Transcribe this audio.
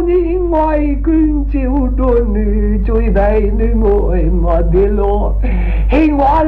年愛眷照到你最大你愛我的咯，希望